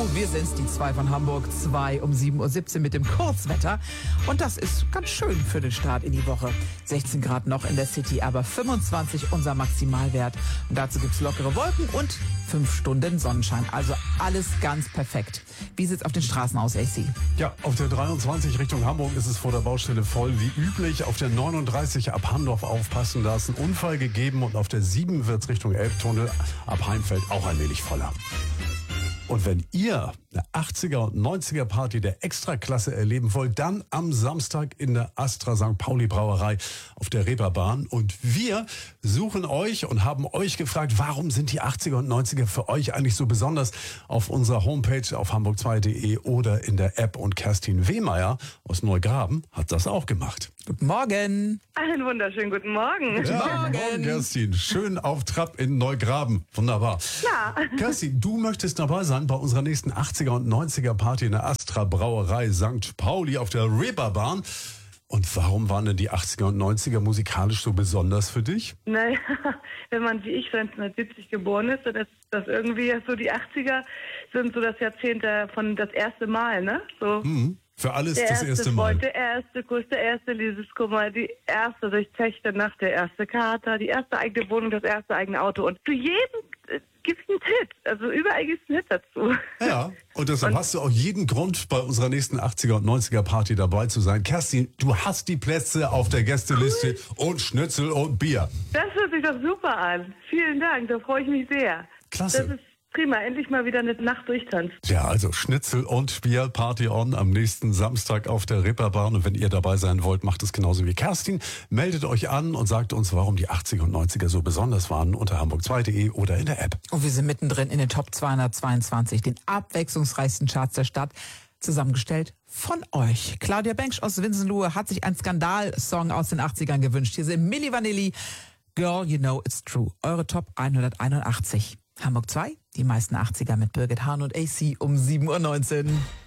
wir sind's, die 2 von Hamburg, 2 um 7:17 Uhr mit dem Kurzwetter. Und das ist ganz schön für den Start in die Woche. 16 Grad noch in der City, aber 25 unser Maximalwert. Und dazu gibt's lockere Wolken und 5 Stunden Sonnenschein. Also alles ganz perfekt. Wie sieht's auf den Straßen aus, AC? Ja, auf der 23 Richtung Hamburg ist es vor der Baustelle voll wie üblich. Auf der 39 ab Handorf aufpassen, da ist ein Unfall gegeben. Und auf der 7 wird's Richtung Elbtunnel ab Heimfeld auch allmählich voller. Und wenn ihr eine 80er und 90er Party der Extraklasse erleben wollt, dann am Samstag in der Astra St. Pauli Brauerei auf der Reeperbahn. Und wir suchen euch und haben euch gefragt, warum sind die 80er und 90er für euch eigentlich so besonders? Auf unserer Homepage auf hamburg2.de oder in der App. Und Kerstin Wehmeier aus Neugraben hat das auch gemacht. Guten Morgen. Einen wunderschönen guten Morgen. Ja, guten Morgen, Kerstin. Schön auf Trab in Neugraben. Wunderbar. Ja. Kerstin, du möchtest dabei sein bei unserer nächsten 80er und 90er Party in der Astra Brauerei St. Pauli auf der Reeperbahn. Und warum waren denn die 80er und 90er musikalisch so besonders für dich? Naja, wenn man wie ich 1970 geboren ist, dann ist das irgendwie so, die 80er sind so das Jahrzehnt von das erste Mal, ne? So. Für alles Der das erste Mal. Freund, der erste Kuss, der erste Liebeskummer, die erste durchzechte Nacht, der erste Kater, die erste eigene Wohnung, das erste eigene Auto. Und für jeden gibt es einen Hit. Also überall gibt es einen Hit dazu. Ja, und deshalb hast du auch jeden Grund, bei unserer nächsten 80er und 90er Party dabei zu sein. Kerstin, du hast die Plätze auf der Gästeliste und Schnitzel und Bier. Das hört sich doch super an. Vielen Dank, da freue ich mich sehr. Klasse. Das ist prima, endlich mal wieder eine Nacht durchtanzt. Ja, also Schnitzel und Bier, Party on am nächsten Samstag auf der Reeperbahn. Und wenn ihr dabei sein wollt, macht es genauso wie Kerstin. Meldet euch an und sagt uns, warum die 80er und 90er so besonders waren unter hamburg2.de oder in der App. Und wir sind mittendrin in den Top 222, den abwechslungsreichsten Charts der Stadt. Zusammengestellt von euch. Claudia Bengsch aus Winsenlohe hat sich einen Skandal-Song aus den 80ern gewünscht. Hier sind Milli Vanilli, Girl, You Know It's True. Eure Top 181. Hamburg 2, die meisten 80er mit Birgit Hahn und AC um 7:19 Uhr.